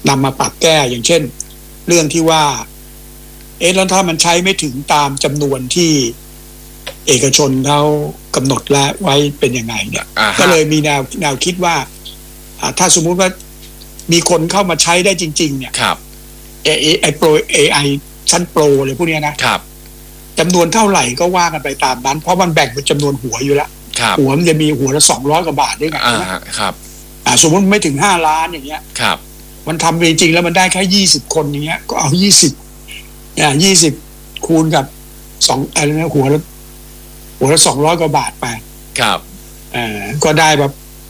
นำมาปรับแก้อย่างเช่นเรื่องที่ว่าแล้วถ้ามันใช้ไม่ถึงตามจำนวนที่เอกชนเขากำหนดและไว้เป็นยังไงเนี่ยก็เลยมีแนวคิดว่าถ้าสมมุติว่ามีคนเข้ามาใช้ได้จริงๆเนี่ยครับไอโปร AI ชั้นโปรเลยพวกนี้นะครับจำนวนเท่าไหร่ก็ว่ากันไปตามนั้นเพราะมันแบ่งเป็นจำนวนหัวอยู่แล้วหัวมันจะมีหัวละ200 กว่าบาทด้วยกันครับสมมติไม่ถึง5 ล้านอย่างเงี้ยครับมันทำจริงๆแล้วมันได้แค่20 คนอย่างเงี้ยก็เอา20คูณกับ2อะไรนะหัวละ200 กว่าบาทไปครับก็ได้แบบ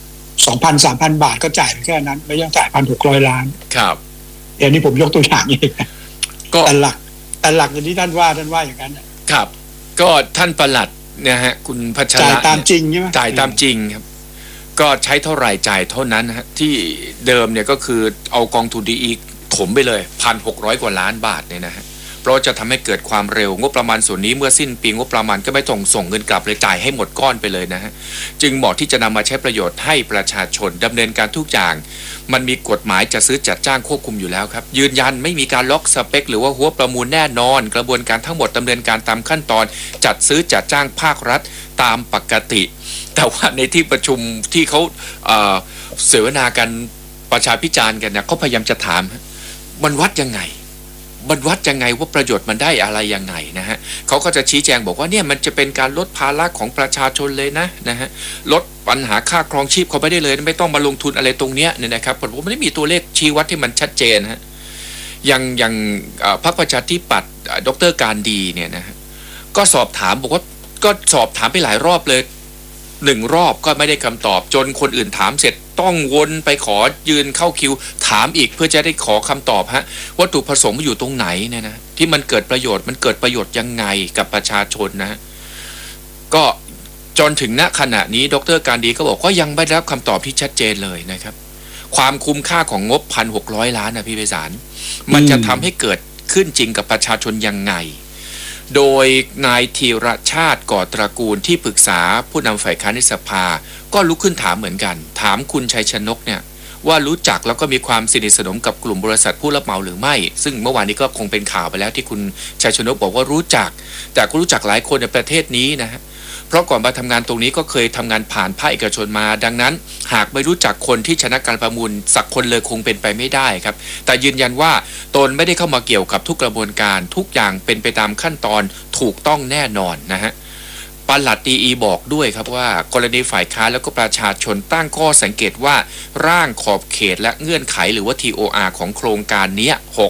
2,000-3,000 บาทก็จ่ายไปแค่นั้นไม่ต้องจ่าย 1,600 ล้านครับอย่างนี้ผมยกตัวอย่างเองก็แต่หลักอย่างที่ท่านว่าอย่างนั้นครับก็ท่านปลัดนะฮะคุณพัชระจ่ายตามจริงใช่ไหมจ่ายตามจริงครับก็ใช้เท่าไหร่จ่ายเท่านั้นฮะที่เดิมเนี่ยก็คือเอากองทุนดีอีถมไปเลย 1,600 กว่าล้านบาทเนี่ยนะฮะเพราะจะทำให้เกิดความเร็วงบประมาณส่วนนี้เมื่อสิ้นปีงบประมาณก็ไม่ต้องส่งเงินกลับเลยจ่ายให้หมดก้อนไปเลยนะฮะจึงเหมาะที่จะนำมาใช้ประโยชน์ให้ประชาชนดำเนินการทุกอย่างมันมีกฎหมายจะซื้อจัดจ้างควบคุมอยู่แล้วครับยืนยันไม่มีการล็อกสเปคหรือว่าหัวประมูลแน่นอนกระบวนการทั้งหมดดำเนินการตามขั้นตอนจัดซื้อจัดจ้างภาครัฐตามปกติแต่ว่าในที่ประชุมที่เขาเสวนากันประชาพิจารณ์กันเนี่ยเขาพยายามจะถามมันวัดยังไงว่าประโยชน์มันได้อะไรยังไงนะฮะเขาก็จะชี้แจงบอกว่าเนี่ยมันจะเป็นการลดภาระของประชาชนเลยนะฮะลดปัญหาค่าครองชีพเขาไม่ได้เลยไม่ต้องมาลงทุนอะไรตรงเนี้ยเนี่ยนะครับผมไม่ได้มีตัวเลขชี้วัดที่มันชัดเจนฮะอย่างพรรคประชาธิปัตย์ดร.การดีเนี่ยนะฮะก็สอบถามบอกว่าก็สอบถามไปหลายรอบเลย1 รอบก็ไม่ได้คำตอบจนคนอื่นถามเสร็จต้องวนไปขอยืนเข้าคิวถามอีกเพื่อจะได้ขอคำตอบฮะวัตถุประสงค์มันอยู่ตรงไหนเนี่ยนะที่มันเกิดประโยชน์ยังไงกับประชาชนนะก็จนถึงณขณะนี้ดร.การดีก็บอกก็ยังไม่ได้รับคำตอบที่ชัดเจนเลยนะครับความคุ้มค่าของงบ 1,600 ล้านนะพี่ไพศาลมันจะทำให้เกิดขึ้นจริงกับประชาชนยังไงโดยนายธีรชาติก่อตระกูลที่ปรึกษาผู้นำฝ่ายค้านในสภาก็ลุกขึ้นถามเหมือนกันถามคุณชัยชนกเนี่ยว่ารู้จักแล้วก็มีความสนิทสนมกับกลุ่มบริษัทผู้รับเหมาหรือไม่ซึ่งเมื่อวานนี้ก็คงเป็นข่าวไปแล้วที่คุณชัยชนกบอกว่ารู้จักแต่ก็รู้จักหลายคนในประเทศนี้นะฮะเพราะก่อนมาทำงานตรงนี้ก็เคยทำงานผ่านภาคเอกชนมาดังนั้นหากไม่รู้จักคนที่ชนะการประมูลสักคนเลยคงเป็นไปไม่ได้ครับแต่ยืนยันว่าตนไม่ได้เข้ามาเกี่ยวกับทุกกระบวนการทุกอย่างเป็นไปตามขั้นตอนถูกต้องแน่นอนนะฮะปลัดดีอีบอกด้วยครับว่ากรณีฝ่ายค้านแล้วก็ประชาชนตั้งข้อสังเกตว่าร่างขอบเขตและเงื่อนไขหรือว่า TOR ของโครงการนี้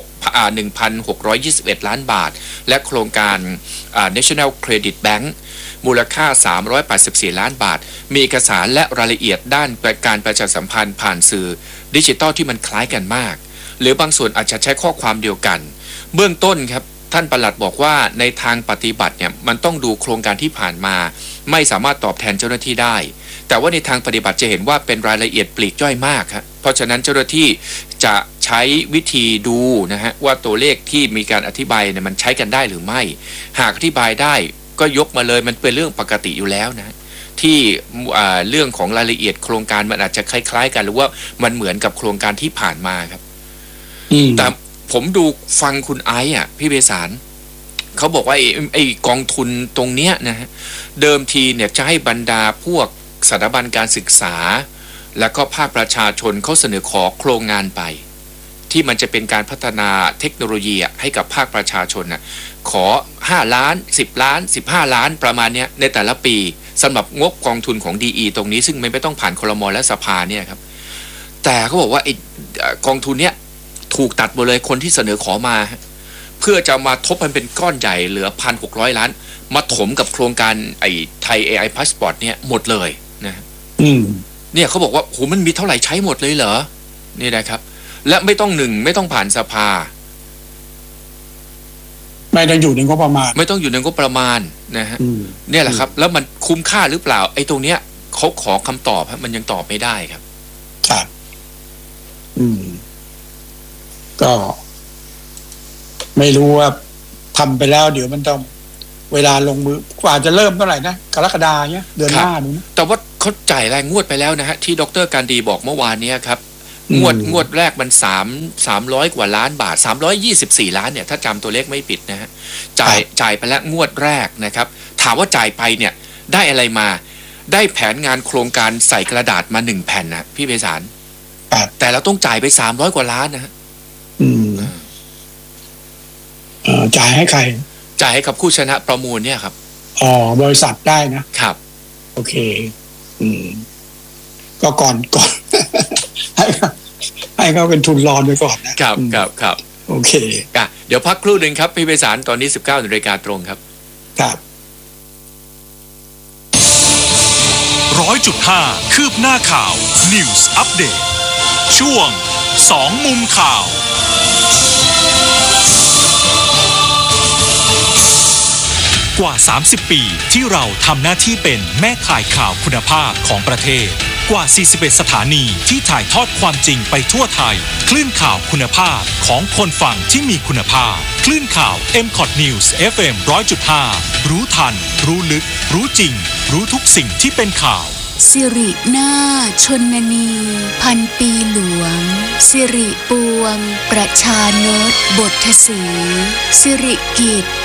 1,621 ล้านบาทและโครงการNational Credit Bankมูลค่า384 ล้านบาทมีเอกสารและรายละเอียดด้านการประชาสัมพันธ์ผ่านสื่อดิจิทัลที่มันคล้ายกันมากหรือบางส่วนอาจจะใช้ข้อความเดียวกันเบื้องต้นครับท่านปลัดบอกว่าในทางปฏิบัติเนี่ยมันต้องดูโครงการที่ผ่านมาไม่สามารถตอบแทนเจ้าหน้าที่ได้แต่ว่าในทางปฏิบัติจะเห็นว่าเป็นรายละเอียดปลีกย่อยมากครับเพราะฉะนั้นเจ้าหน้าที่จะใช้วิธีดูนะฮะว่าตัวเลขที่มีการอธิบายเนี่ยมันใช้กันได้หรือไม่หากอธิบายได้ก็ยกมาเลยมันเป็นเรื่องปกติอยู่แล้วนะที่เรื่องของรายละเอียดโครงการมันอาจจะคล้ายๆกันหรือว่ามันเหมือนกับโครงการที่ผ่านมาครับแต่ผมดูฟังคุณไอซ์พี่เบสารเขาบอกว่าไอ้กองทุนตรงเนี้ยนะฮะเดิมทีเนี่ยจะให้บรรดาพวกสถาบันการศึกษาแล้วก็ภาคประชาชนเขาเสนอขอโครงงานไปที่มันจะเป็นการพัฒนาเทคโนโลยีให้กับภาคประชาชนนะขอ5 ล้าน10 ล้าน15 ล้านประมาณนี้ในแต่ละปีสำหรับงบกองทุนของ DE ตรงนี้ซึ่งไม่ต้องผ่านครม.และสภาเนี่ยครับแต่เขาบอกว่าไอ้กองทุนเนี้ยถูกตัดหมดเลยคนที่เสนอขอมาเพื่อจะมาทบมันเป็นก้อนใหญ่เหลือ 1,600 ล้านมาถมกับโครงการไอ้ไทย AI Passport เนี่ยหมดเลยนะเนี่ยเขาบอกว่าโหมันมีเท่าไหร่ใช้หมดเลยเหรอนี่นะครับและไม่ต้องผ่านสภาไม่ต้องอยู่ในงบประมาณนะฮะเนี่ยแหละครับแล้วมันคุ้มค่าหรือเปล่าไอ้ตรงเนี้ยเขาขอคำตอบมันยังตอบไม่ได้ครับครับก็ไม่รู้ว่าทำไปแล้วเดี๋ยวมันต้องเวลาลงมือกว่าจะเริ่มเท่าไหร่นะกรกฎาคมเนี่ยเดือนหน้านู้นแต่ว่าเขาจ่ายรายงวดไปแล้วนะฮะที่ดร.การดีบอกเมื่อวานนี้ครับงวดแรกมัน300 กว่าล้านบาท324 ล้านเนี่ยถ้าจำตัวเลขไม่ผิดนะฮะจ่ายไปแล้วงวดแรกนะครับถามว่าจ่ายไปเนี่ยได้อะไรมาได้แผนงานโครงการใส่กระดาษมา1 แผ่นนะพี่ไพศาลแต่เราต้องจ่ายไป300 กว่าล้านนะฮะจ่ายให้ใครจ่ายให้กับผู้ชนะประมูลเนี่ยครับบริษัทได้นะครับโอเคก็ก่อนให้เขาเป็นทุนรอนไปก่อนนะครับโอเคเดี๋ยวพักครู่หนึ่งครับพี่ไพศาลตอนนี้ 19:00 น.ตรงครับครับ 100.5 คืบหน้าข่าว News Update ช่วง2 มุมข่าวกว่า30 ปีที่เราทำหน้าที่เป็นแม่ข่ายข่าวคุณภาพของประเทศกว่า41สถานีที่ถ่ายทอดความจริงไปทั่วไทยคลื่นข่าวคุณภาพของคนฟังที่มีคุณภาพคลื่นข่าว MCOT News FM 100.5 รู้ทันรู้ลึกรู้จริงรู้ทุกสิ่งที่เป็นข่าวสิรินาชนนีพันปีหลวงสิริปวงประชานตบทศรีสิริกิจ